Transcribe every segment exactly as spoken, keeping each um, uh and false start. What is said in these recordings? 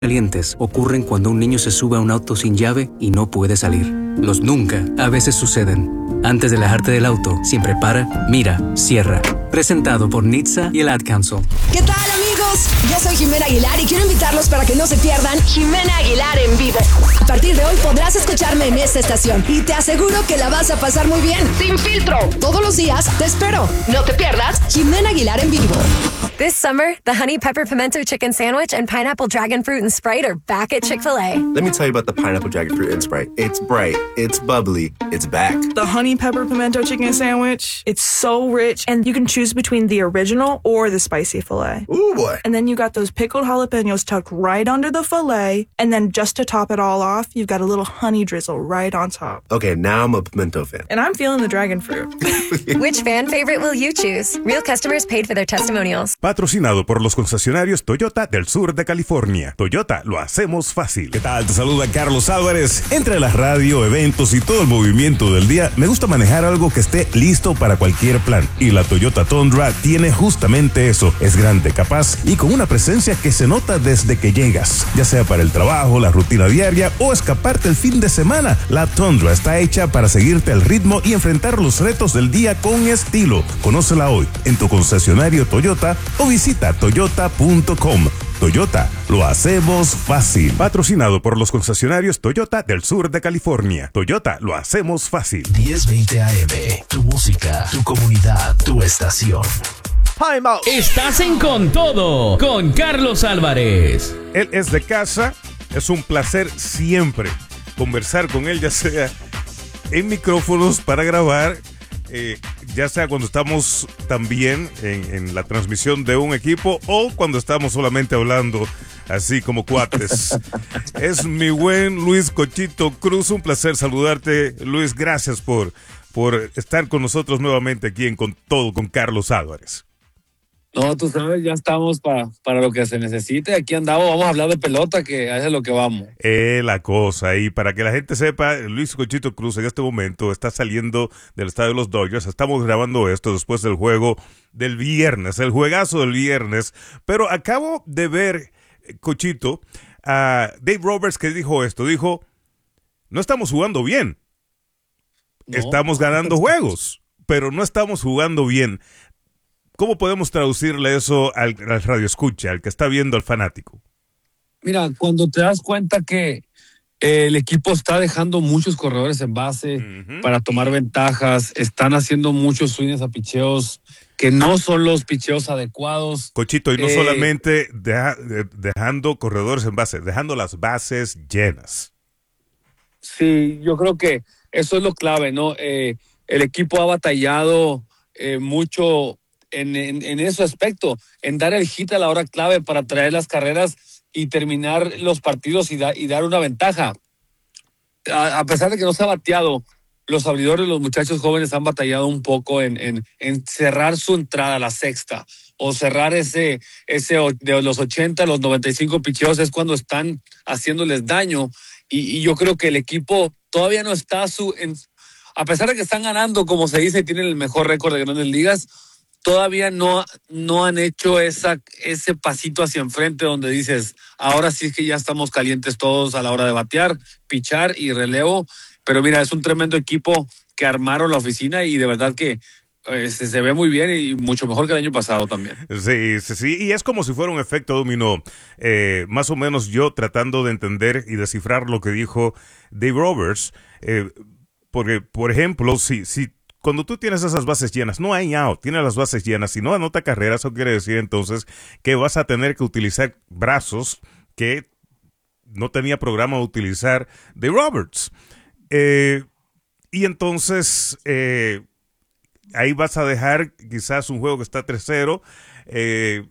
calientes ocurren cuando un niño se sube a un auto sin llave y no puede salir. Los nunca a veces suceden. Antes de alejarte del auto, siempre para, mira, cierra. Presentado por N H T S A y el Ad Council. ¿Qué tal, amigos? Yo soy Jimena Aguilar y quiero invitarlos para que no se pierdan Jimena Aguilar en vivo. A partir de hoy podrás escucharme en esta estación y te aseguro que la vas a pasar muy bien. Sin filtro. Todos los días te espero. No te pierdas Jimena Aguilar en vivo. This summer, the Honey Pepper Pimento Chicken Sandwich and Pineapple Dragon Fruit and Sprite are back at Chick-fil-A. Let me tell you about the Pineapple Dragon Fruit and Sprite. It's bright, it's bubbly, it's back. The Honey Pepper Pimento Chicken Sandwich, it's so rich, and you can choose between the original or the spicy filet. Ooh, boy. And then you got those pickled jalapenos tucked right under the filet, and then just to top it all off, you've got a little honey drizzle right on top. Okay, now I'm a pimento fan. And I'm feeling the dragon fruit. Which fan favorite will you choose? Real customers paid for their testimonials. Patrocinado por los concesionarios Toyota del sur de California. Toyota, lo hacemos fácil. ¿Qué tal? Te saluda Carlos Álvarez. Entre la radio, eventos y todo el movimiento del día, me gusta manejar algo que esté listo para cualquier plan. Y la Toyota Tundra tiene justamente eso. Es grande, capaz y con una presencia que se nota desde que llegas. Ya sea para el trabajo, la rutina diaria o escaparte el fin de semana, la Tundra está hecha para seguirte al ritmo y enfrentar los retos del día con estilo. Conócela hoy en tu concesionario Toyota o visita toyota punto com. Toyota, lo hacemos fácil. Patrocinado por los concesionarios Toyota del sur de California. Toyota, lo hacemos fácil. diez veinte A M, tu música, tu comunidad, tu estación. Estás en Con Todo, con Carlos Álvarez. Él es de casa, es un placer siempre conversar con él, ya sea en micrófonos para grabar, eh, ya sea cuando estamos también en, en la transmisión de un equipo o cuando estamos solamente hablando así como cuates. Es mi buen Luis Cochito Cruz, un placer saludarte, Luis, gracias por, por estar con nosotros nuevamente aquí en Con Todo con Carlos Álvarez. No, tú sabes, ya estamos para, para lo que se necesite. Aquí andamos, vamos a hablar de pelota, que a eso es lo que vamos. Eh, la cosa, y para que la gente sepa, Luis Cochito Cruz en este momento está saliendo del estadio de los Dodgers. Estamos grabando esto después del juego del viernes, el juegazo del viernes. Pero acabo de ver, Cochito, a Dave Roberts que dijo esto, dijo, no estamos jugando bien. No. Estamos ganando juegos, pero no estamos jugando bien. ¿Cómo podemos traducirle eso al, al radioescucha, al que está viendo al fanático? Mira, cuando te das cuenta que eh, el equipo está dejando muchos corredores en base uh-huh. para tomar ventajas, están haciendo muchos swings a picheos que no son los picheos adecuados. Cochito, y no eh, solamente deja, de, dejando corredores en base, dejando las bases llenas. Sí, yo creo que eso es lo clave, ¿no? Eh, el equipo ha batallado eh, mucho En, en, en ese aspecto, en dar el hit a la hora clave para traer las carreras y terminar los partidos y, da, y dar una ventaja. A, a pesar de que no se ha bateado, los abridores, los muchachos jóvenes han batallado un poco en, en, en cerrar su entrada a la sexta o cerrar ese, ese de los ochenta a los noventa y cinco picheos es cuando están haciéndoles daño y, y yo creo que el equipo todavía no está su, en, a pesar de que están ganando, como se dice, tienen el mejor récord de Grandes Ligas, todavía no, no han hecho esa, ese pasito hacia enfrente donde dices, ahora sí es que ya estamos calientes todos a la hora de batear, pichar y relevo. Pero mira, es un tremendo equipo que armaron la oficina y de verdad que eh, se, se ve muy bien y mucho mejor que el año pasado también. Sí, sí, sí. Y es como si fuera un efecto dominó. Eh, más o menos yo tratando de entender y descifrar lo que dijo Dave Roberts. Eh, porque, por ejemplo, si... si cuando tú tienes esas bases llenas, no hay out, tienes las bases llenas, si no anota carreras, eso quiere decir entonces que vas a tener que utilizar brazos que no tenía programa de utilizar de Roberts. Eh, y entonces eh, ahí vas a dejar quizás un juego que está tres cero, eh,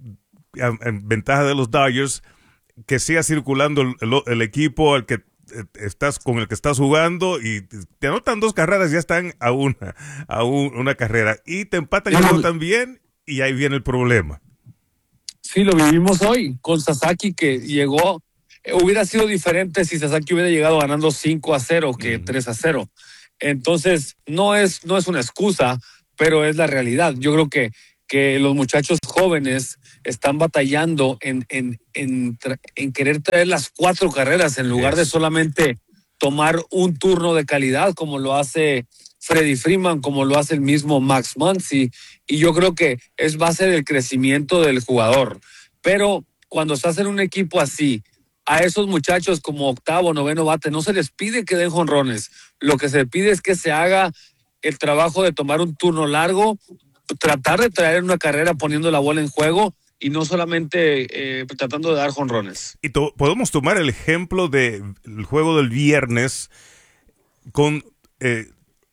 en ventaja de los Dodgers, que siga circulando el, el, el equipo al que estás con el que estás jugando y te anotan dos carreras, ya están a una a un, una carrera y te empatan el juego también y ahí viene el problema. Sí, lo vivimos hoy con Sasaki que llegó, eh, hubiera sido diferente si Sasaki hubiera llegado ganando cinco a cero que uh-huh. tres a cero. Entonces no es, no es una excusa, pero es la realidad. Yo creo que, que los muchachos jóvenes están batallando en, en, en, en querer traer las cuatro carreras en lugar yes. de solamente tomar un turno de calidad como lo hace Freddie Freeman, como lo hace el mismo Max Muncy, y yo creo que es base del crecimiento del jugador. Pero cuando estás en un equipo así, a esos muchachos como octavo, noveno bate, no se les pide que den jonrones. Lo que se pide es que se haga el trabajo de tomar un turno largo, tratar de traer una carrera poniendo la bola en juego y no solamente eh, tratando de dar jonrones. Y to- podemos tomar el ejemplo del juego del viernes con, eh,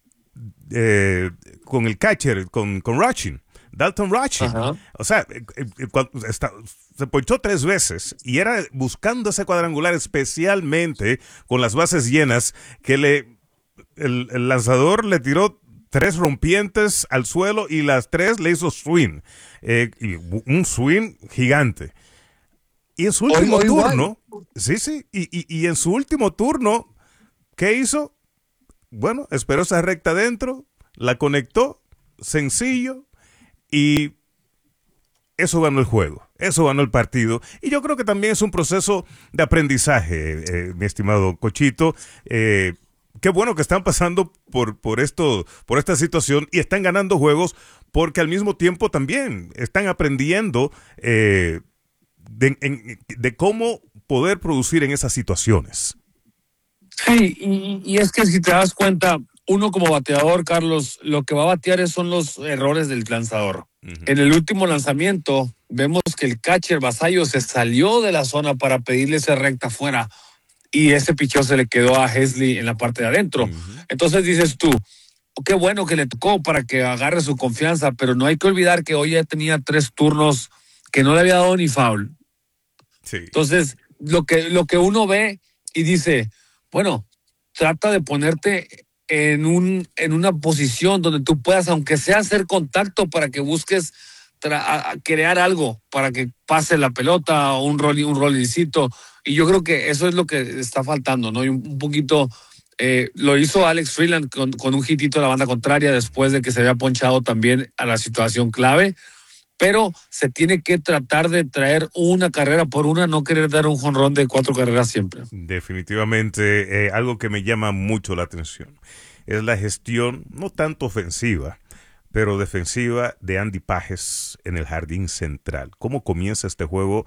eh, con el catcher, con, con Rachin, Dalton Rachin. Ajá. O sea, eh, eh, cuando está, se ponchó tres veces y era buscando ese cuadrangular especialmente con las bases llenas que le el, el lanzador le tiró tres rompientes al suelo y las tres le hizo swing. Eh, y un swing gigante. Y en su último Oye, turno, igual. sí, sí, y, y, y en su último turno, ¿qué hizo? Bueno, esperó esa recta adentro, la conectó, sencillo, y eso ganó el juego, eso ganó el partido. Y yo creo que también es un proceso de aprendizaje, eh, mi estimado Cochito. Eh, qué bueno que están pasando por, por, esto, por esta situación y están ganando juegos porque al mismo tiempo también están aprendiendo eh, de, en, de cómo poder producir en esas situaciones. Sí, y, y es que si te das cuenta, uno como bateador, Carlos, lo que va a batear son los errores del lanzador. Uh-huh. En el último lanzamiento, vemos que el catcher Vasallo se salió de la zona para pedirle esa recta afuera y ese picheo se le quedó a Hesley en la parte de adentro. Uh-huh. Entonces dices tú, qué bueno que le tocó para que agarre su confianza, pero no hay que olvidar que hoy ya tenía tres turnos que no le había dado ni foul. Sí. Entonces, lo que, lo que uno ve y dice, bueno, trata de ponerte en un en una posición donde tú puedas, aunque sea hacer contacto para que busques tra- crear algo, para que pase la pelota o un rol, un rollingcito. Y yo creo que eso es lo que está faltando, ¿no? Y un, un poquito eh, lo hizo Alex Freeland con, con un hitito a la banda contraria después de que se había ponchado también a la situación clave. Pero se tiene que tratar de traer una carrera por una, no querer dar un jonrón de cuatro carreras siempre. Definitivamente, eh, algo que me llama mucho la atención es la gestión, no tanto ofensiva, pero defensiva de Andy Pages en el jardín central. Cómo comienza este juego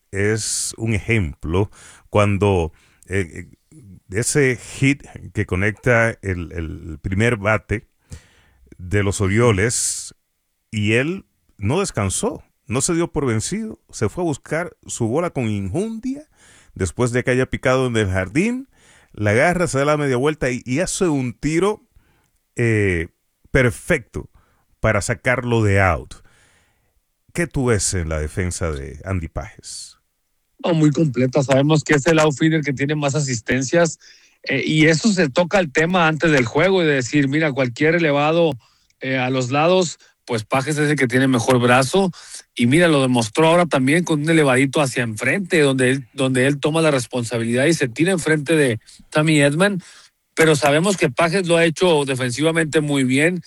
es un ejemplo cuando eh, ese hit que conecta el, el primer bate de los Orioles y él no descansó, no se dio por vencido, se fue a buscar su bola con injundia después de que haya picado en el jardín, la agarra, se da la media vuelta y, y hace un tiro eh, perfecto para sacarlo de out. ¿Qué tú ves en la defensa de Andy Pages? No, muy completa, sabemos que es el outfielder que tiene más asistencias eh, y eso se toca el tema antes del juego y de decir, mira, cualquier elevado eh, a los lados, pues Pages es el que tiene mejor brazo y mira, lo demostró ahora también con un elevadito hacia enfrente donde él, donde él toma la responsabilidad y se tira enfrente de Tommy Edman, pero sabemos que Pages lo ha hecho defensivamente muy bien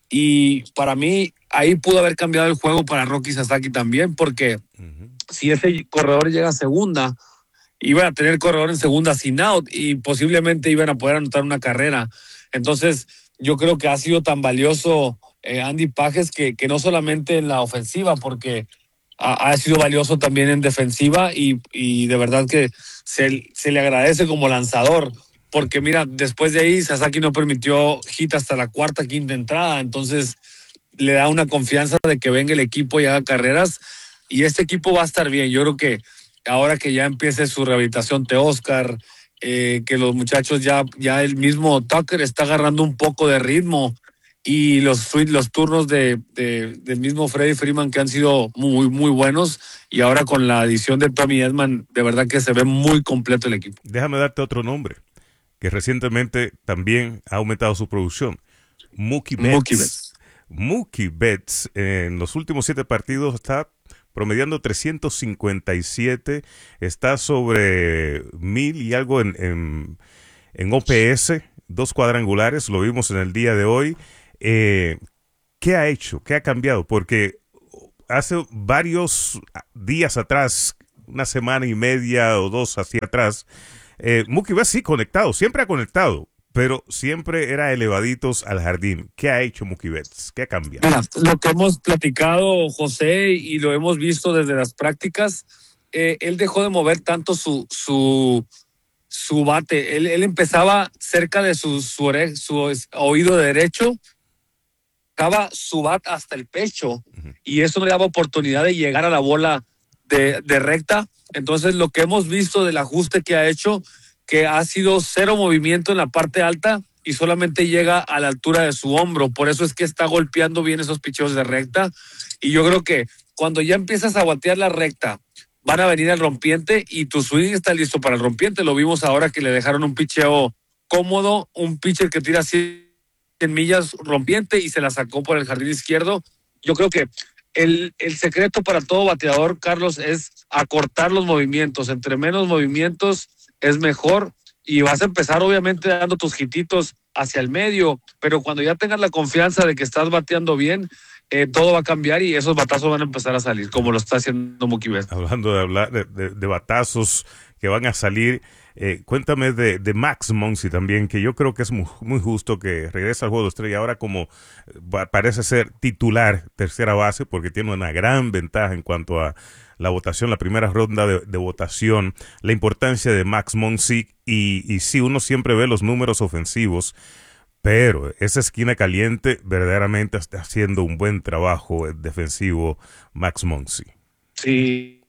y para mí ahí pudo haber cambiado el juego para Roki Sasaki también porque uh-huh. si ese corredor llega a segunda, iban a tener corredor en segunda sin out y posiblemente iban a poder anotar una carrera. Entonces yo creo que ha sido tan valioso Eh, Andy Pages que, que no solamente en la ofensiva porque ha, ha sido valioso también en defensiva y, y de verdad que se, se le agradece como lanzador porque mira, después de ahí Sasaki no permitió hit hasta la cuarta, quinta entrada, entonces le da una confianza de que venga el equipo y haga carreras y este equipo va a estar bien. Yo creo que ahora que ya empiece su rehabilitación Teóscar, eh, que los muchachos ya, ya el mismo Tucker está agarrando un poco de ritmo y los, los turnos de, de, del mismo Freddie Freeman que han sido muy, muy buenos y ahora con la adición de Tommy Edman, de verdad que se ve muy completo el equipo. Déjame darte otro nombre que recientemente también ha aumentado su producción. Mookie Betts. Mookie Betts. Mookie Betts en los últimos siete partidos está promediando trescientos cincuenta y siete, está sobre mil y algo en, en, en O P S, dos cuadrangulares, lo vimos en el día de hoy. Eh, ¿Qué ha hecho? ¿Qué ha cambiado? Porque hace varios días atrás, una semana y media o dos hacia atrás, eh, Mookie Betts sí conectado, siempre ha conectado, pero siempre era elevaditos al jardín. ¿Qué ha hecho Mookie Betts? ¿Qué ha cambiado? Mira, lo que hemos platicado, José, y lo hemos visto desde las prácticas, eh, él dejó de mover tanto su su, su bate. Él, él empezaba cerca de su, su, ore, su oído derecho, sacaba su bat hasta el pecho, uh-huh. y eso no le daba oportunidad de llegar a la bola de, de recta. Entonces, lo que hemos visto del ajuste que ha hecho, que ha sido cero movimiento en la parte alta y solamente llega a la altura de su hombro. Por eso es que está golpeando bien esos picheos de recta. Y yo creo que cuando ya empiezas a batear la recta, van a venir al rompiente y tu swing está listo para el rompiente. Lo vimos ahora que le dejaron un picheo cómodo, un pitcher que tira cien millas rompiente y se la sacó por el jardín izquierdo. Yo creo que el, el secreto para todo bateador, Carlos, es acortar los movimientos. Entre menos movimientos es mejor, y vas a empezar obviamente dando tus hititos hacia el medio, pero cuando ya tengas la confianza de que estás bateando bien, eh, todo va a cambiar y esos batazos van a empezar a salir, como lo está haciendo Mookie Betts. Hablando de hablar de, de, de batazos que van a salir, eh, cuéntame de, de Max Muncy también, que yo creo que es muy, muy justo que regresa al juego de estrella ahora como eh, parece ser titular tercera base, porque tiene una gran ventaja en cuanto a la votación, la primera ronda de, de votación, la importancia de Max Muncy, y, y sí, uno siempre ve los números ofensivos, pero esa esquina caliente verdaderamente está haciendo un buen trabajo defensivo Max Muncy. Sí,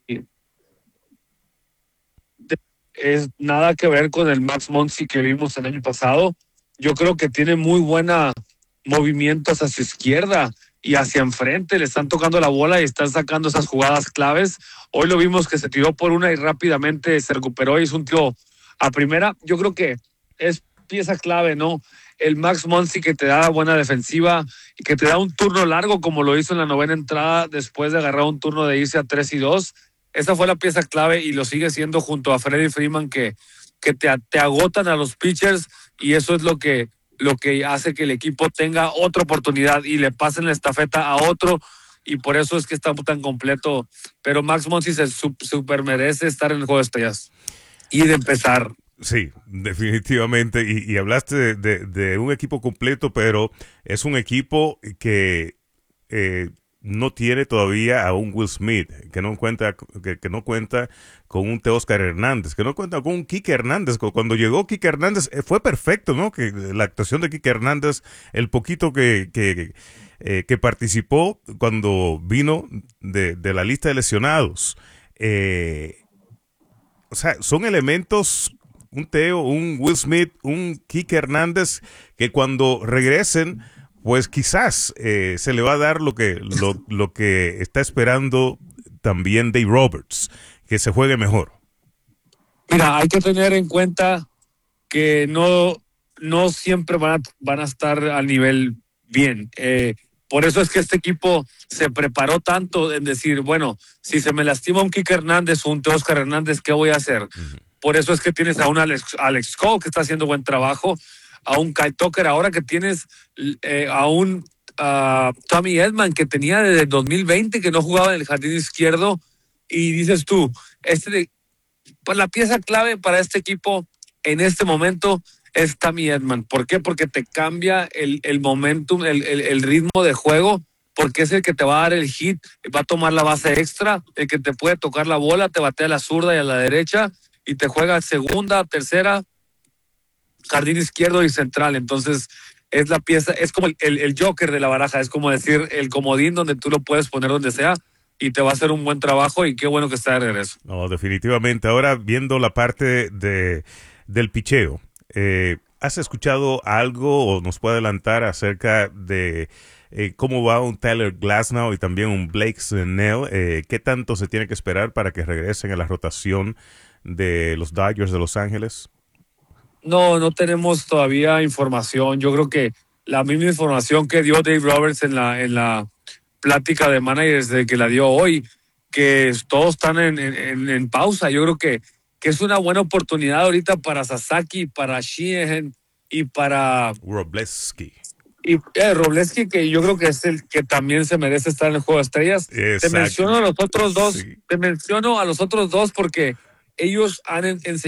es nada que ver con el Max Muncy que vimos el año pasado. Yo creo que tiene muy buena movimientos hacia izquierda y hacia enfrente, le están tocando la bola y están sacando esas jugadas claves. Hoy lo vimos que se tiró por una y rápidamente se recuperó y hizo un tiro a primera. Yo creo que es pieza clave, ¿no? El Max Muncy que te da buena defensiva y que te da un turno largo como lo hizo en la novena entrada después de agarrar un turno de irse a tres y dos. Esa fue la pieza clave y lo sigue siendo junto a Freddie Freeman, que, que te, te agotan a los pitchers, y eso es lo que lo que hace que el equipo tenga otra oportunidad y le pasen la estafeta a otro, y por eso es que está tan completo. Pero Max Muncy se super merece estar en el juego de estrellas y de empezar. Sí, definitivamente, y, y hablaste de, de, de un equipo completo, pero es un equipo que eh, no tiene todavía a un Will Smith, que no cuenta, que, que no cuenta con un Teóscar Hernández, que no cuenta con un Kike Hernández. Cuando llegó Kike Hernández fue perfecto, ¿no? Que la actuación de Kike Hernández, el poquito que, que, eh, que participó cuando vino de, de la lista de lesionados. Eh, o sea, son elementos, un Teo, un Will Smith, un Kike Hernández, que cuando regresen, pues quizás eh, se le va a dar lo que, lo, lo que está esperando también Dave Roberts, que se juegue mejor. Mira, hay que tener en cuenta que no, no siempre van a, van a estar al nivel bien. Eh, por eso es que este equipo se preparó tanto en decir, bueno, si se me lastima un Kike Hernández o un Teóscar Hernández, ¿qué voy a hacer? Uh-huh. Por eso es que tienes a un Alex, Alex Cole que está haciendo buen trabajo, a un Kyle Tucker, ahora que tienes eh, a un uh, Tommy Edman que tenía desde dos mil veinte que no jugaba en el jardín izquierdo, y dices tú, este, pues la pieza clave para este equipo en este momento es Tommy Edman. ¿Por qué? Porque te cambia el, el momentum, el, el, el ritmo de juego, porque es el que te va a dar el hit, va a tomar la base extra, el que te puede tocar la bola, te batea a la zurda y a la derecha, y te juega segunda, tercera, jardín izquierdo y central. Entonces es la pieza, es como el, el, el Joker de la baraja, es como decir el comodín donde tú lo puedes poner donde sea y te va a hacer un buen trabajo, y qué bueno que está de regreso. No, definitivamente. Ahora, viendo la parte de del picheo, eh, ¿has escuchado algo o nos puede adelantar acerca de eh, cómo va un Tyler Glasnow y también un Blake Snell? Eh, ¿Qué tanto se tiene que esperar para que regresen a la rotación de los Dodgers de Los Ángeles? No, no tenemos todavía información. Yo creo que la misma información que dio Dave Roberts en la en la plática de managers de que la dio hoy, que todos están en, en, en pausa. Yo creo que, que es una buena oportunidad ahorita para Sasaki, para Sheehan y para Wroblewski. Y eh, Robleski, que yo creo que es el que también se merece estar en el Juego de Estrellas. Exacto. Te menciono a los otros dos, Sí. te menciono a los otros dos porque ellos han en- enseñado